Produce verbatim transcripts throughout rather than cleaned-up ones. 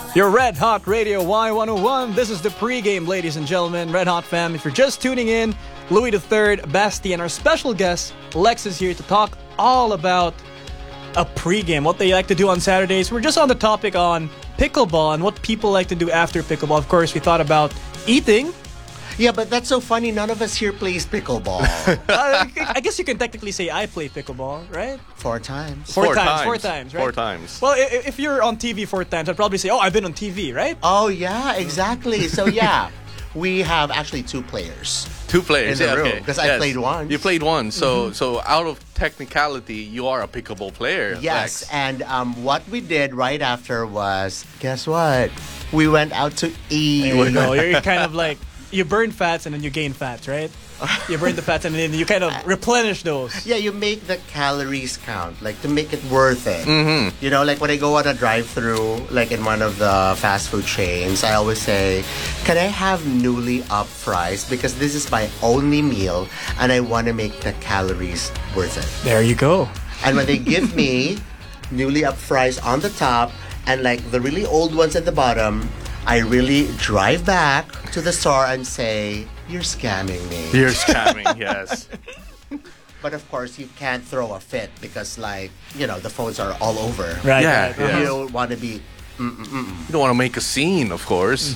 Your Red Hot Radio Y one oh one. This is the pregame, ladies and gentlemen. Red Hot fam, if you're just tuning in, Louis the Third, Basti, and our special guest, Lex, is here to talk all about a pregame, what they like to do on Saturdays. We're just on the topic on pickleball and what people like to do after pickleball. Of course, we thought about eating. Yeah, but that's so funny. None of us here plays pickleball. uh, I guess you can technically say I play pickleball, right? Four times. Four, Four times, times. Four times, right? Four times. Well, i- if you're on T V four times, I'd probably say, oh, I've been on T V, right? Oh, yeah, exactly. So, yeah, we have actually two players. Two players, In the yeah, room, okay. 'cause I played once. You played once, so so out of technicality, you are a pickleball player. Yes, Lex. and um, what we did right after was, guess what? We went out to eat. There you go. You're kind of like, you burn fats and then you gain fats, right? You burn the fats and then you kind of replenish those. Yeah, you make the calories count, like to make it worth it. Mm-hmm. You know, like when I go on a drive-through, like in one of the fast food chains, I always say, "Can I have newly up fries? Because this is my only meal, and I want to make the calories worth it." There you go. And when they give me newly up fries on the top and like the really old ones at the bottom, I really drive back to the store and say, "You're scamming me." You're scamming, yes. But of course, you can't throw a fit because, like, you know, the phones are all over. Right. Yeah, right, yeah. uh-huh. You don't want to be. You don't want to make a scene, of course.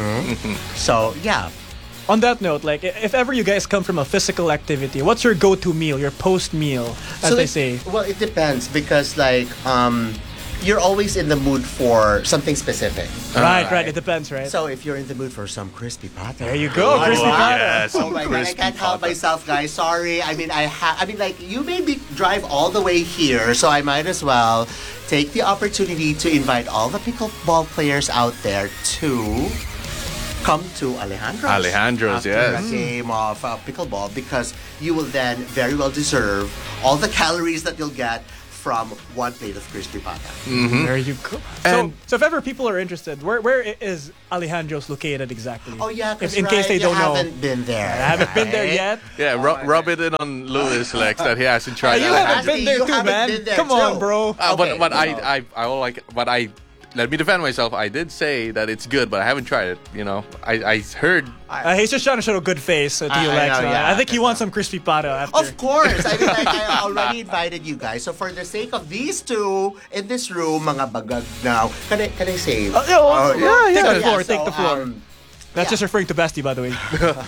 So, yeah. On that note, like, i- if ever you guys come from a physical activity, what's your go-to meal, your post meal, as so they like, say? Well, it depends because, like, um, you're always in the mood for something specific. Right, right. It depends, right? So, if you're in the mood for some crispy pata. There you go, Oh, crispy wow. pata. Yes, Oh my god, I crispy can't help pata. myself, guys. Sorry. I mean, I have. I mean, like, you made me drive all the way here, so I might as well take the opportunity to invite all the pickleball players out there to come to Alejandro's. Alejandro's, after yes. a game of uh, pickleball, because you will then very well deserve all the calories that you'll get from one plate of crispy pata. There you go. So, And- so if ever people are interested, where where i- is Alejandro's located exactly? Oh yeah, if, because in case they you don't know. haven't been there. I haven't been there right? yet. Yeah, ru- rub it in on Louis, Lex, that he hasn't tried you that. haven't Actually, been there you too, haven't man. been there Come too. on, bro. Uh, but Okay, but I, well. I I will like but I let me defend myself. I did say that it's good, but I haven't tried it. You know, I I heard. Uh, he's just trying to show a good face uh, to I- you, I Lex. know, Uh, yeah. I think he wants some crispy pata after. Of course. I mean, like, I already invited you guys. So for the sake of these two in this room, mga bagag now, can I, can I say? Oh, yeah, well, yeah, yeah. Take the floor, so, take the floor. um, That's yeah. just referring to Basti, by the way.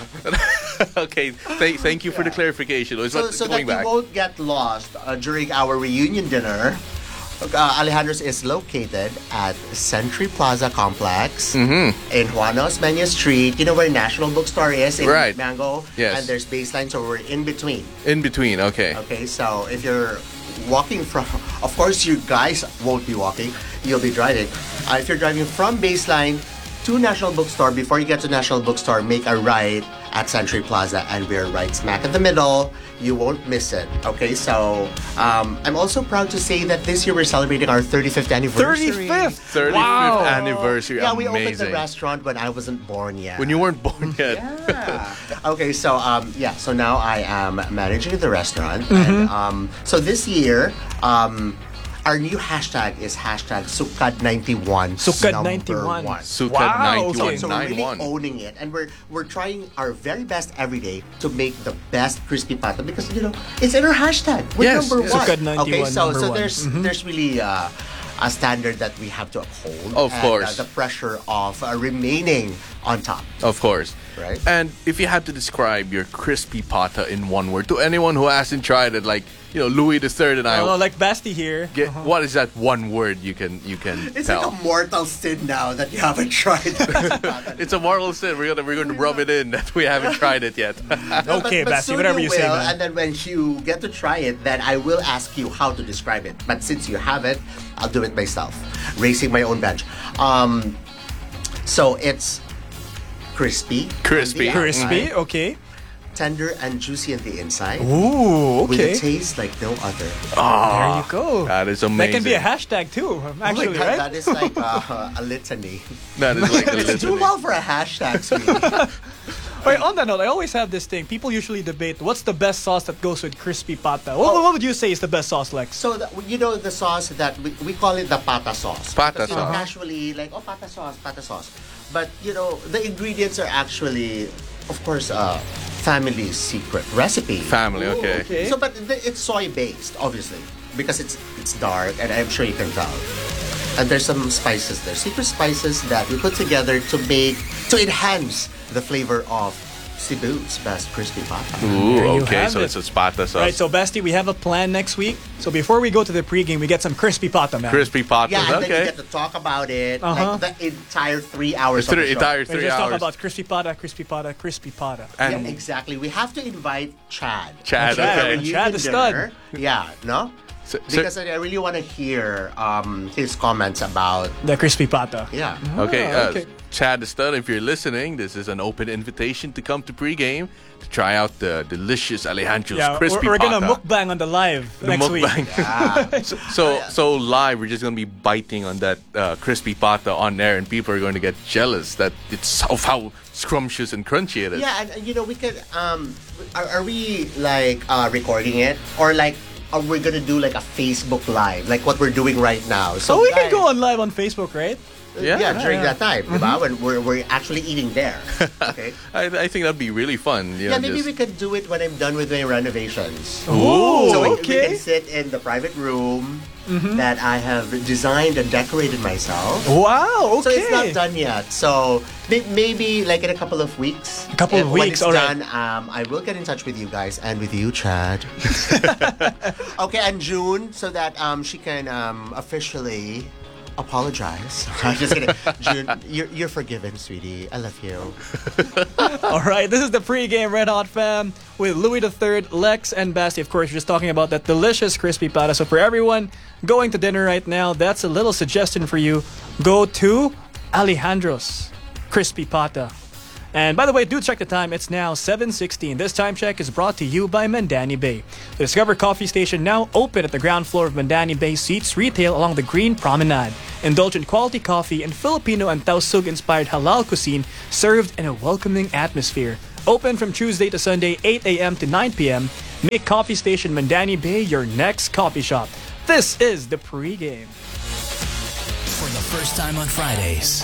Okay, th- thank you for the clarification. Louis, so but so that going you back. won't get lost uh, during our reunion dinner, uh, Alejandro's is located at Century Plaza Complex Mm-hmm. in Juan Osmeña Street. You know where National Bookstore is in Right. Mango? Yes. And there's baseline, so we're in between. In between, okay. Okay, so if you're walking from, of course, you guys won't be walking, you'll be driving. Uh, if you're driving from Baseline to National Bookstore, before you get to National Bookstore, make a right at Century Plaza, and we're right smack in the middle. You won't miss it. Okay, so um, I'm also proud to say that this year we're celebrating our thirty-fifth anniversary. thirty-fifth. thirty-fifth Wow. anniversary. Yeah, we opened Amazing. the restaurant when I wasn't born yet. When you weren't born yet. Yeah. Okay, so um, yeah, so now I am managing the restaurant, Mm-hmm. and um, so this year, um, our new hashtag is hashtag Sukad ninety-one. Sukad number ninety-one. one. Sukad Wow, okay. ninety-one So we're really ninety-one. owning it, and we're we're trying our very best every day to make the best crispy pata, because you know it's in our hashtag. We're Yes, number yes. one. Sukad ninety-one, Okay, so number so one. there's there's really uh, a standard that we have to uphold. Of and, course. uh, the pressure of uh, remaining on top. Of course. Right. And if you had to describe your crispy pata in one word to anyone who hasn't tried it, like, you know, Louis the Third and I, Oh, like Basti here. get, what is that one word you can you can It's tell? like a mortal sin now that you haven't tried. It's a moral sin. We're gonna we're gonna rub it in that we haven't tried it yet. No, Okay, but, but Basti, soon whatever you say, will, man. And then when you get to try it, then I will ask you how to describe it. But since you have it, I'll do it myself, raising my own bench. Um, so it's crispy, Crispy. on the Crispy, outside, okay. tender and juicy on the inside, Ooh, with okay. a taste like no other. There you go. That is That amazing. can be a hashtag too, Oh my actually, God, right? that is like uh, a litany. That is like a It's too litany. long for a hashtag, sweetie. Wait, on that note, I always have this thing. People usually debate what's the best sauce that goes with crispy pata. What, what would you say is the best sauce, Lex? So the, you know the sauce that we, we call it the pata sauce. Pata Because, you know, sauce. casually like oh pata sauce, pata sauce, but you know the ingredients are actually, of course, uh, family's secret recipe. Family, okay. okay. So, but the- it's soy based, obviously, because it's it's dark, and I'm sure you can tell. And there's some spices there, secret spices that we put together to make to enhance the flavor of Cebu's best crispy pata. Ooh, There you okay, have so it. it's a pata sauce. Right, so Basti, we have a plan next week. So before we go to the pregame, we get some crispy pata, man. Crispy patas, Yeah, and then you okay. get to talk about it Uh-huh. like the entire three hours Three- of the show. entire We three just talk hours. about crispy pata, crispy pata, crispy pata. Yeah, And exactly. We have to invite Chad. Chad, Chad, okay. and Chad the stud. Yeah, no? So- so- Because I I really want to hear um, his comments about, The crispy pata. yeah. Okay, Ah, uh, okay. Chad the Stud, if you're listening, this is an open invitation to come to pregame to try out the delicious Alejandro's Yeah, we're, crispy we're gonna pata. mukbang on the live The next mukbang. week. so, so, so live, we're just gonna be biting on that uh, crispy pata on air, and people are going to get jealous that it's so how scrumptious and crunchy it is. Yeah, and uh, you know, we could, um, are, are we like uh, recording it? Or like, are we gonna do like a Facebook Live, like what we're doing right now? So we can guys- go on live on Facebook, right? Yeah. Yeah, during yeah. that time, diba? When we're, we're actually eating there. Okay. I, I think that'd be really fun. You Yeah, know, maybe just- we can do it when I'm done with my renovations. Ooh, So we, we okay. can sit in the private room that I have designed and decorated myself. Wow, So okay. it's not done yet. So may- maybe like in a couple of weeks. A couple of eh, when weeks, it's alright. done, um, I will get in touch with you guys and with you, Chad. Okay, and June, so that um, she can um, officially apologize. I'm just kidding. June, you're, you're forgiven, sweetie. I love you. All right, this is the pregame Red Hot Fam with Louis the Third, Lex, and Basti. Of course, we're just talking about that delicious crispy pata. So for everyone going to dinner right now, that's a little suggestion for you. Go to Alejandro's Crispy Pata. And by the way, do check the time. It's now seven sixteen. This time check is brought to you by Mandani Bay. The Discover Coffee Station now open at the ground floor of Mandani Bay Seats Retail along the Green Promenade. Indulge in quality coffee and Filipino and Tausug-inspired halal cuisine served in a welcoming atmosphere. Open from Tuesday to Sunday, eight a.m. to nine p.m. Make Coffee Station Mandani Bay your next coffee shop. This is the pregame. For the first time on Fridays,